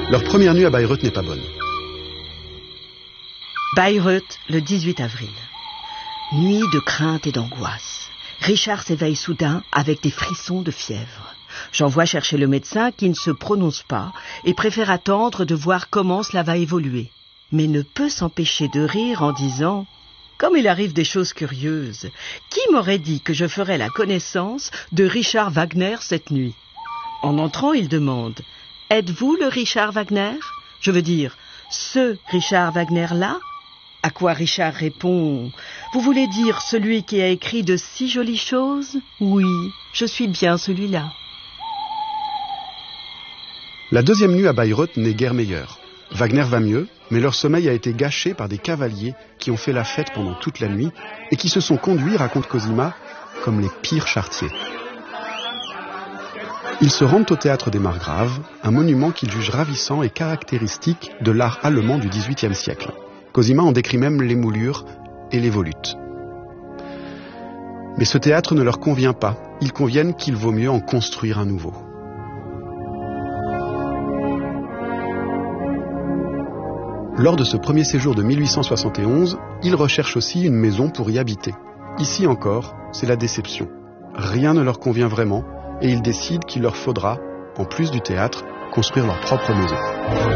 Leur première nuit à Bayreuth n'est pas bonne. Bayreuth, le 18 avril. Nuit de crainte et d'angoisse. Richard s'éveille soudain avec des frissons de fièvre. J'envoie chercher le médecin qui ne se prononce pas et préfère attendre de voir comment cela va évoluer. Mais ne peut s'empêcher de rire en disant « Comme il arrive des choses curieuses, qui m'aurait dit que je ferais la connaissance de Richard Wagner cette nuit ?» En entrant, il demande « Êtes-vous le Richard Wagner ? Je veux dire, ce Richard Wagner-là » À quoi Richard répond « Vous voulez dire celui qui a écrit de si jolies choses ? Oui, je suis bien celui-là. » La deuxième nuit à Bayreuth n'est guère meilleure. Wagner va mieux, mais leur sommeil a été gâché par des cavaliers qui ont fait la fête pendant toute la nuit et qui se sont conduits, raconte Cosima, comme les pires charretiers. Ils se rendent au théâtre des Margraves, un monument qu'ils jugent ravissant et caractéristique de l'art allemand du XVIIIe siècle. Cosima en décrit même les moulures et les volutes. Mais ce théâtre ne leur convient pas. Ils conviennent qu'il vaut mieux en construire un nouveau. Lors de ce premier séjour de 1871, ils recherchent aussi une maison pour y habiter. Ici encore, c'est la déception. Rien ne leur convient vraiment et ils décident qu'il leur faudra, en plus du théâtre, construire leur propre maison.